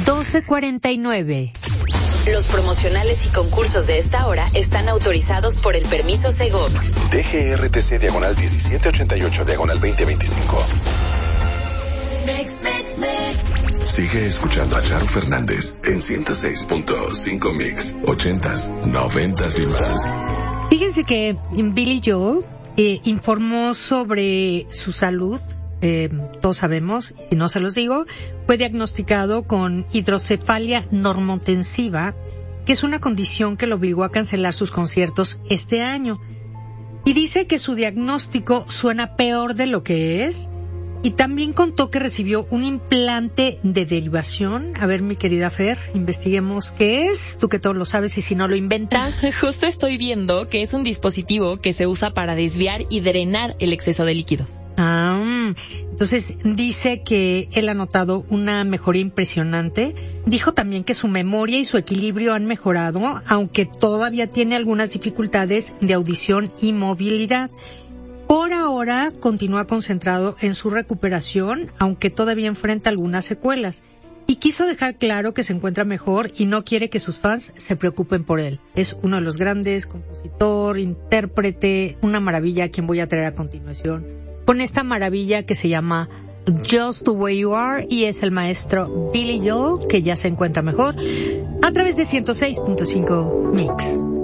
12:49. Los promocionales y concursos de esta hora están autorizados por el permiso Segov. DGRTC /2025. Sigue escuchando a Charo Fernández en 106.5 Mix, 80s, 90s y más. Fíjense que Billy Joel informó sobre su salud. Todos sabemos, y si no se los digo, fue diagnosticado con hidrocefalia normotensiva, que es una condición que lo obligó a cancelar sus conciertos este año. Y dice que su diagnóstico suena peor de lo que es. Y también contó que recibió un implante de derivación. A ver, mi querida Fer, investiguemos qué es. Tú que todo lo sabes y si no lo inventas. Justo estoy viendo que es un dispositivo que se usa para desviar y drenar el exceso de líquidos. Entonces dice que él ha notado una mejoría impresionante. Dijo también que su memoria y su equilibrio han mejorado, aunque todavía tiene algunas dificultades de audición y movilidad. Por ahora continúa concentrado en su recuperación, aunque todavía enfrenta algunas secuelas. Y quiso dejar claro que se encuentra mejor y no quiere que sus fans se preocupen por él. Es uno de los grandes, compositor, intérprete, una maravilla a quien voy a traer a continuación, con esta maravilla que se llama Just the Way You Are, y es el maestro Billy Joel, que ya se encuentra mejor, a través de 106.5 Mix.